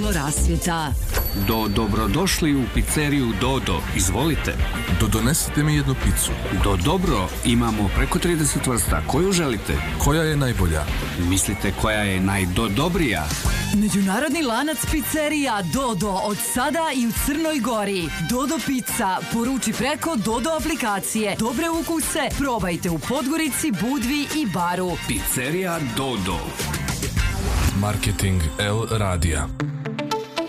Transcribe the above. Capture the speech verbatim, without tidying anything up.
malo rasvjeta. Do dobrodošli u pizzeriju Dodo, izvolite. Do donesite mi jednu picu. Do dobro, imamo preko trideset vrsta, koju želite? Koja je najbolja? Mislite koja je najdodobrija? Međunarodni lanac pizzerija Dodo od sada i u Crnoj Gori. Dodo pizza, poruči preko Dodo aplikacije. Dobre ukuse probajte u Podgorici, Budvi i Baru. Pizzerija Dodo. Marketing L Radija.